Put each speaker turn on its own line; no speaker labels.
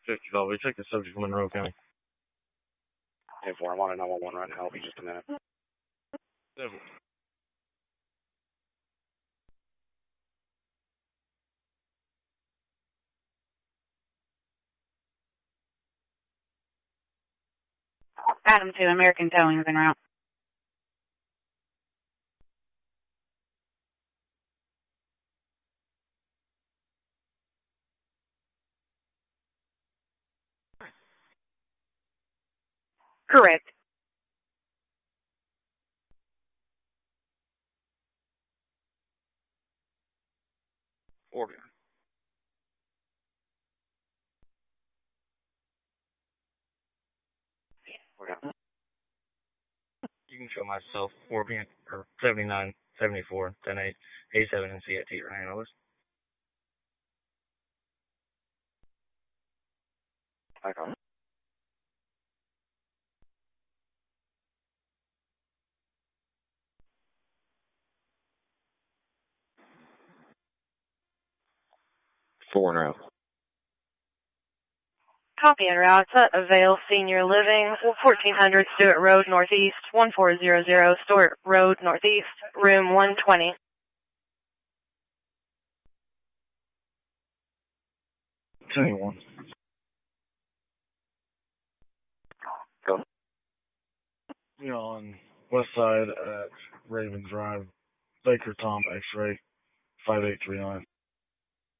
50 we took the subject from Monroe County.
Hey, 4, I'm on a 911 right now. I'll be just a minute.
7.
Adam 2, American Towing is en route. Correct.
Oregon. Oregon.
You can show myself 4 or 79, 74, 10 8, 87, and CIT right now.
I got it. Four in a row.
Copy en route to Avail Senior Living, 1400 Stewart Road Northeast, 1400 Stewart Road Northeast, room 120.
One.
Go.
You know, on west side at Raven Drive, Baker Tom X-ray, 5839.